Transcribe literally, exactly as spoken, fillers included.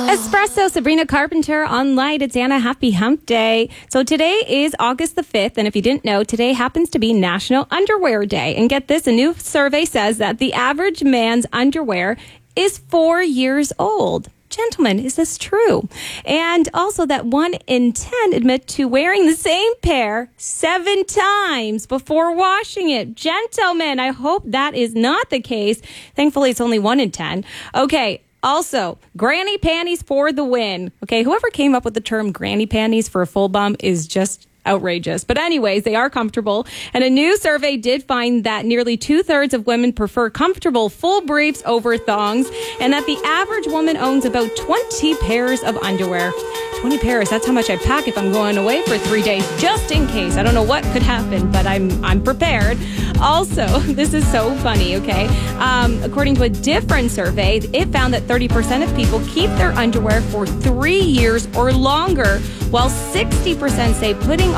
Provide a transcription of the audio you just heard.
Espresso, Sabrina Carpenter on Light. It's Anna. Happy Hump Day. So today is August the fifth, and if you didn't know, today happens to be National Underwear Day. And get this, a new survey says that the average man's underwear is four years old. Gentlemen, is this true? And also that one in ten admit to wearing the same pair seven times before washing it. Gentlemen, I hope that is not the case. Thankfully, it's only one in ten. Okay. Also, granny panties for the win. Okay, whoever came up with the term granny panties for a full bum is just outrageous. But anyways, they are comfortable. And a new survey did find that nearly two-thirds of women prefer comfortable full briefs over thongs, and that the average woman owns about twenty pairs of underwear. twenty pairs, that's how much I pack if I'm going away for three days, just in case. I don't know what could happen, but I'm I'm prepared. Also, this is so funny, okay? Um, according to a different survey, it found that thirty percent of people keep their underwear for three years or longer, while sixty percent say putting